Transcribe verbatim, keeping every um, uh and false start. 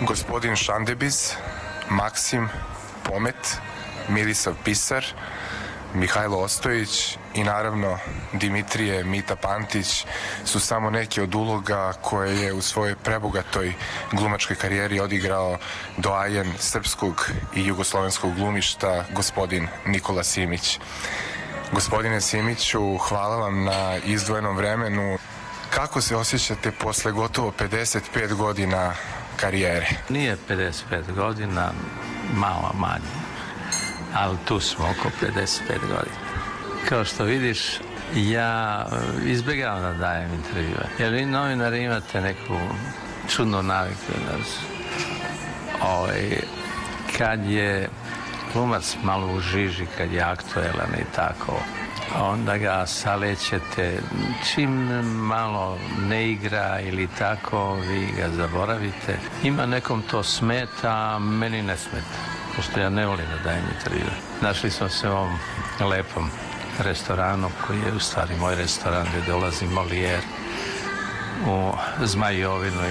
gospodin Šandebiz, Maksim Pomet, Milisav Pisar, Mihajlo Ostojić i naravno Dimitrije Mita Pantić su samo neke od uloga koje je u svojoj prebogatoj glumačkoj karijeri odigrao doajen srpskog i jugoslovenskog glumišta gospodin Nikola Simić. Gospodine Simiću, hvala vam na izdvojenom vremenu. Kako se osjećate posle gotovo pedeset pet godina karijere? Nije pedeset pet godina, malo manje, ali tu smo oko pedeset pet godina. Kao što vidiš, ja izbjegavam da dajem intervjue, jer vi novinari imate neku čudnu naviku. Ovaj, kad je glumac malo u žiži, kad je aktuelan i tako, onda ga salećete, čim malo ne igra ili tako, vi ga zaboravite. Ima nekom to smeta, meni ne smeta, pošto ja ne volim da dajem intervjue. Našli smo se u ovom lepom restoranu, koji je u stvari moj restoran, gdje dolazi Molière u Zmajovinu